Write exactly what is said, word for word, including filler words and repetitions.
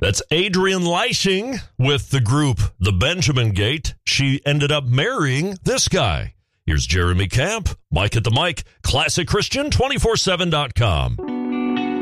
That's Adrienne Leishing with the group The Benjamin Gate. She ended up marrying this guy. Here's Jeremy Camp, Mike at the Mic, classic christian two forty-seven dot com.